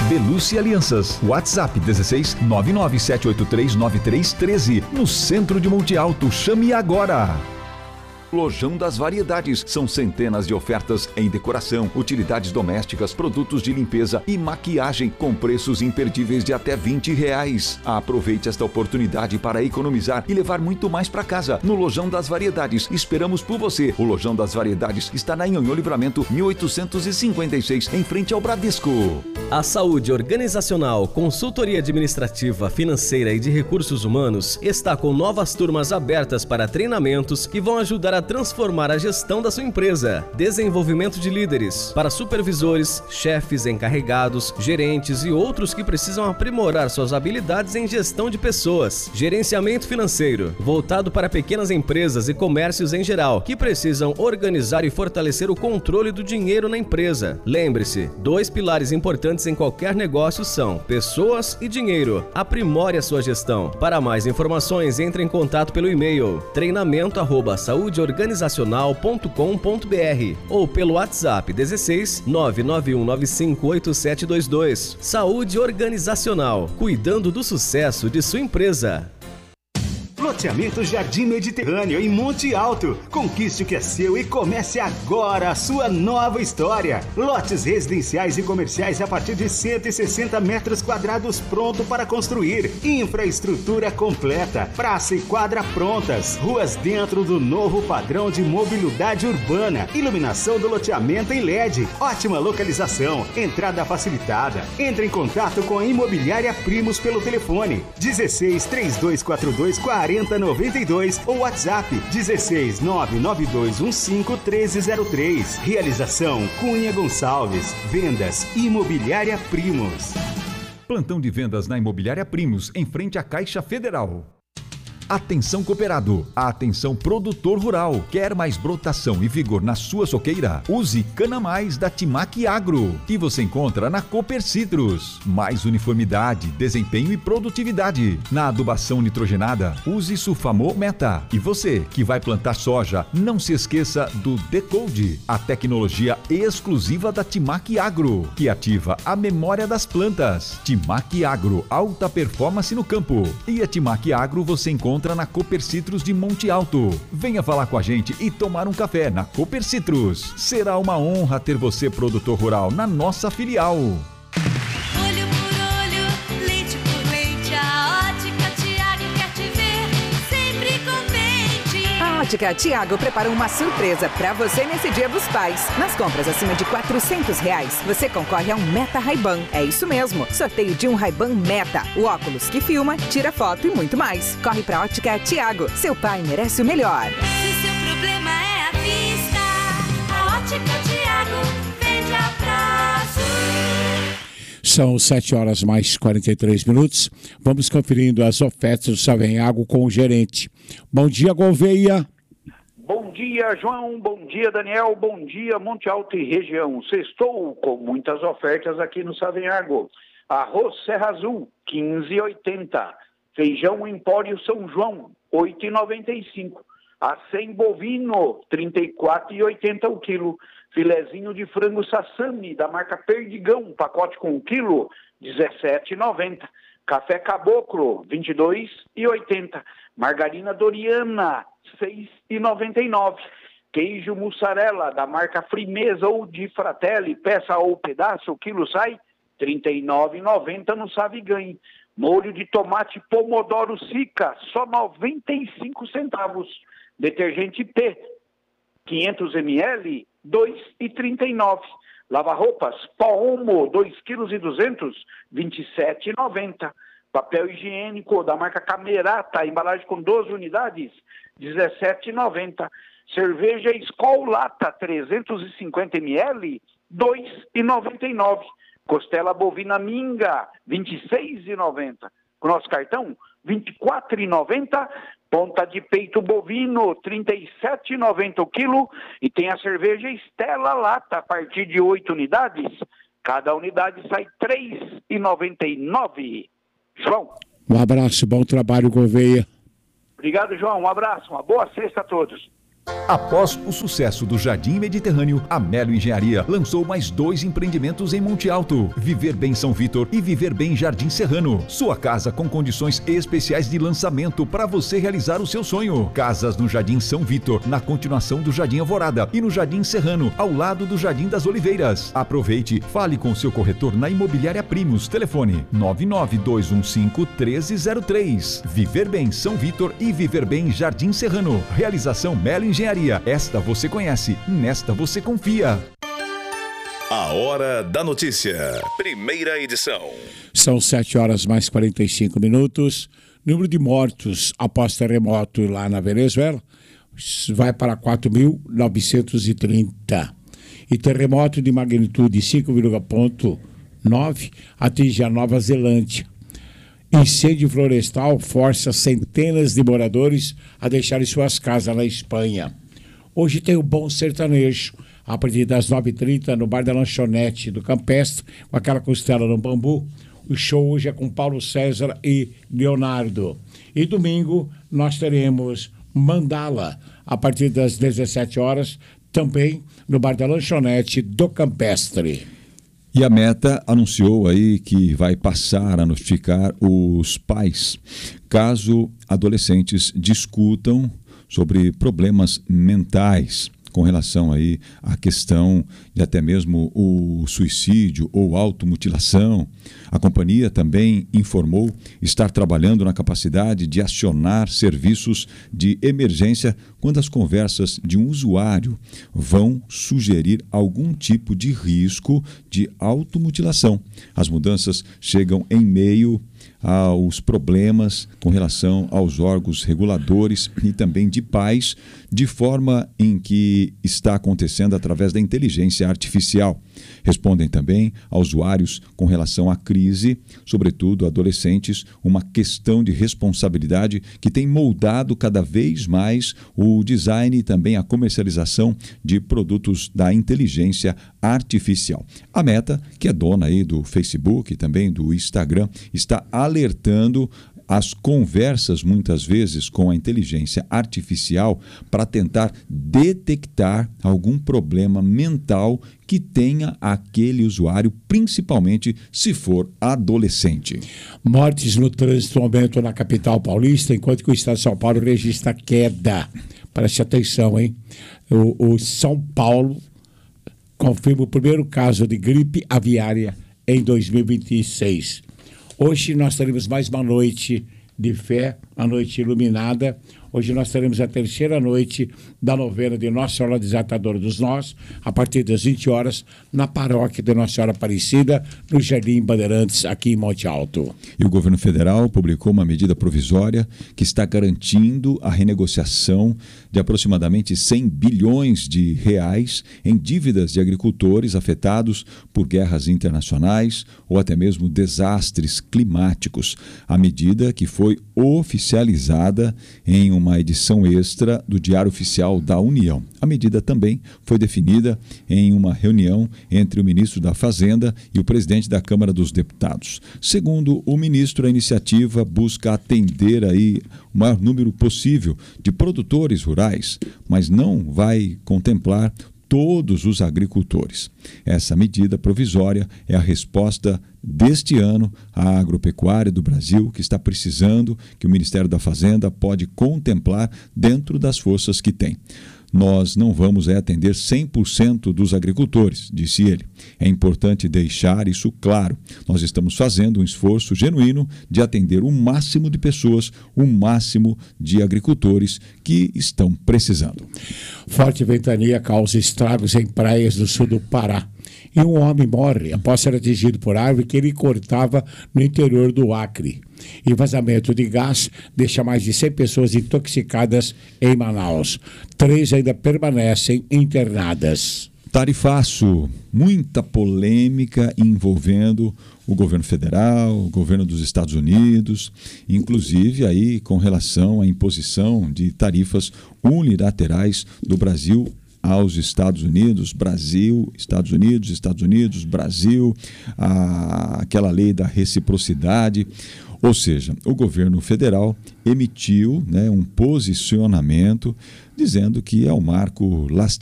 Belucci Alianças. WhatsApp 16 997839313. No centro de Monte Alto. Chame agora. Lojão das Variedades. São centenas de ofertas em decoração, utilidades domésticas, produtos de limpeza e maquiagem com preços imperdíveis de até R$20. Aproveite esta oportunidade para economizar e levar muito mais para casa. No Lojão das Variedades. Esperamos por você. O Lojão das Variedades está na Nhonhô Livramento 1856, em frente ao Bradesco. A saúde organizacional, consultoria administrativa, financeira e de recursos humanos está com novas turmas abertas para treinamentos que vão ajudar a transformar a gestão da sua empresa. Desenvolvimento de líderes para supervisores, chefes, encarregados, gerentes e outros que precisam aprimorar suas habilidades em gestão de pessoas. Gerenciamento financeiro, voltado para pequenas empresas e comércios em geral, que precisam organizar e fortalecer o controle do dinheiro na empresa. Lembre-se, 2 pilares importantes em qualquer negócio são pessoas e dinheiro. Aprimore a sua gestão. Para mais informações, entre em contato pelo e-mail treinamento@saudeorganizacional.com.br ou pelo WhatsApp 16 991958722. Saúde Organizacional, cuidando do sucesso de sua empresa. Loteamento Jardim Mediterrâneo, em Monte Alto. Conquiste o que é seu e comece agora a sua nova história. Lotes residenciais e comerciais a partir de 160 metros quadrados pronto para construir. Infraestrutura completa, praça e quadra prontas. Ruas dentro do novo padrão de mobilidade urbana. Iluminação do loteamento em LED. Ótima localização. Entrada facilitada. Entre em contato com a Imobiliária Primos pelo telefone 16 3242 4092 ou WhatsApp 16 99215 1303. Realização Cunha Gonçalves. Vendas Imobiliária Primos. Plantão de vendas na Imobiliária Primos, em frente à Caixa Federal. Atenção cooperado, atenção produtor rural. Quer mais brotação e vigor na sua soqueira? Use Cana Mais da Timac Agro, que você encontra na Cooper Citrus. Mais uniformidade, desempenho e produtividade. Na adubação nitrogenada, use Sulfamol Meta. E você que vai plantar soja, não se esqueça do Decode, a tecnologia exclusiva da Timac Agro, que ativa a memória das plantas. Timac Agro, alta performance no campo. E a Timac Agro você encontra na Cooper Citrus de Monte Alto. Venha falar com a gente e tomar um café na Cooper Citrus. Será uma honra ter você, produtor rural, na nossa filial. Olho por olho, leite por leite, a Ótica Tiago quer te ver sempre contente. A Ótica Tiago preparou uma surpresa para você nesse Dia dos Pais. Nas compras acima de R$400, você concorre a um Meta Ray-Ban. É isso mesmo, sorteio de um Ray-Ban Meta. O óculos que filma, tira foto e muito mais. Corre pra Ótica Tiago. Seu pai merece o melhor. Se seu problema é a vista, a Ótica Tiago vende a prazo. São 7h mais 43. Vamos conferindo as ofertas do Savenhago com o gerente. Bom dia, Gouveia. Bom dia, João. Bom dia, Daniel. Bom dia, Monte Alto e região. Sextou com muitas ofertas aqui no Savenhago. Arroz Serra Azul, 15,80. Feijão Empório São João, 8,95. Acém bovino, 34,80 o quilo. Filezinho de frango Sassami, da marca Perdigão, pacote com 1 quilo, 17,90. Café Caboclo, 22,80. Margarina Doriana, 6,99. Queijo mussarela, da marca Frimeza ou de Fratelli, peça ou pedaço, o quilo sai R$ 39,90 no Saviganhe. Molho de tomate Pomodoro Sica, só 95 centavos. Detergente P, 500 ml, 2,39. Lava-roupas Pó Omo, 2,2 kg, 27,90. Papel higiênico da marca Camerata, embalagem com 12 unidades, 17,90. Cerveja Skol Lata, 350 ml, 2,99. Costela bovina Minga, 26,90. Com nosso cartão, 24,90. Ponta de peito bovino, 37,90 o quilo. E tem a cerveja Stella Lata, a partir de 8 unidades. Cada unidade sai R$ 3,99. João. Um abraço, bom trabalho, Gouveia. Obrigado, João. Um abraço, uma boa sexta a todos. Após o sucesso do Jardim Mediterrâneo, a Melo Engenharia lançou mais 2 empreendimentos em Monte Alto: Viver Bem São Vítor e Viver Bem Jardim Serrano. Sua casa com condições especiais de lançamento para você realizar o seu sonho. Casas no Jardim São Vítor, na continuação do Jardim Alvorada, e no Jardim Serrano, ao lado do Jardim das Oliveiras. Aproveite, fale com seu corretor na Imobiliária Primos. Telefone 99215-1303. Viver Bem São Vítor e Viver Bem Jardim Serrano. Realização Melo Engenharia. Esta você conhece, nesta você confia. A Hora da Notícia, primeira edição. São 7h mais 45. Número de mortos após terremoto lá na Venezuela vai para 4.930. E terremoto de magnitude 5,9 atinge a Nova Zelândia. Incêndio florestal força centenas de moradores a deixarem suas casas na Espanha. Hoje tem o Bom Sertanejo, a partir das 9h30, no bar da Lanchonete do Campestre, com aquela costela no bambu. O show hoje é com Paulo César e Leonardo. E domingo nós teremos Mandala, a partir das 17 horas, também no bar da Lanchonete do Campestre. E a Meta anunciou aí que vai passar a notificar os pais caso adolescentes discutam sobre problemas mentais com relação aí à questão de até mesmo o suicídio ou automutilação. A companhia também informou estar trabalhando na capacidade de acionar serviços de emergência quando as conversas de um usuário vão sugerir algum tipo de risco de automutilação. As mudanças chegam em meio aos problemas com relação aos órgãos reguladores e também de pais, de forma em que está acontecendo através da inteligência artificial. Respondem também a usuários com relação à crise, sobretudo adolescentes, uma questão de responsabilidade que tem moldado cada vez mais o design e também a comercialização de produtos da inteligência artificial. A Meta, que é dona aí do Facebook e também do Instagram, está alertando as conversas, muitas vezes, com a inteligência artificial para tentar detectar algum problema mental que tenha aquele usuário, principalmente se for adolescente. Mortes no trânsito aumentam na capital paulista, enquanto que o estado de São Paulo registra queda. Preste atenção, hein? O São Paulo confirma o primeiro caso de gripe aviária em 2026. Hoje nós teremos mais uma noite de fé, uma noite iluminada. Hoje nós teremos a terceira noite da novena de Nossa Senhora Desatadora dos Nós, a partir das 20 horas, na paróquia de Nossa Senhora Aparecida, no Jardim Bandeirantes, aqui em Monte Alto. E o governo federal publicou uma medida provisória que está garantindo a renegociação de aproximadamente 100 bilhões de reais em dívidas de agricultores afetados por guerras internacionais ou até mesmo desastres climáticos. A medida, que foi oficializada em uma edição extra do Diário Oficial da União. A medida também foi definida em uma reunião entre o ministro da Fazenda e o presidente da Câmara dos Deputados. Segundo o ministro, a iniciativa busca atender aí o maior número possível de produtores rurais, mas não vai contemplar todos os agricultores. Essa medida provisória é a resposta deste ano à agropecuária do Brasil, que está precisando, que o Ministério da Fazenda pode contemplar dentro das forças que tem. Nós não vamos atender 100% dos agricultores, disse ele. É importante deixar isso claro. Nós estamos fazendo um esforço genuíno de atender o máximo de pessoas, o máximo de agricultores que estão precisando. Forte ventania causa estragos em praias do sul do Pará. E um homem morre após ser atingido por árvore que ele cortava no interior do Acre. E vazamento de gás deixa mais de 100 pessoas intoxicadas em Manaus. 3 ainda permanecem internadas. Tarifaço, muita polêmica envolvendo o governo federal, o governo dos Estados Unidos, inclusive aí com relação à imposição de tarifas unilaterais do Brasil aos Estados Unidos, Brasil, Estados Unidos, Brasil, aquela lei da reciprocidade. Ou seja, o governo federal emitiu, né, um posicionamento dizendo que é um marco